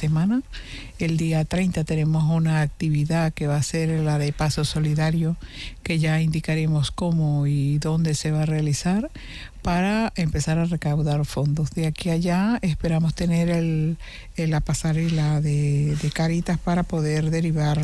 semana. El día 30 tenemos una actividad que va a ser la de Paso Solidario, que ya indicaremos cómo y dónde se va a realizar para empezar a recaudar fondos. De aquí a allá esperamos tener la pasarela de Cáritas para poder derivar